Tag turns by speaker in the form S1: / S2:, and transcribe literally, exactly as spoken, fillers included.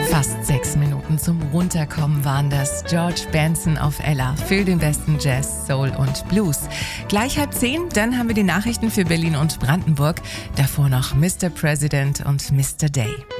S1: Fast sechs Minuten zum Runterkommen waren das. George Benson auf Ella für den besten Jazz, Soul und Blues. Gleich halb zehn, dann haben wir die Nachrichten für Berlin und Brandenburg. Davor noch Mister President und Mister Day.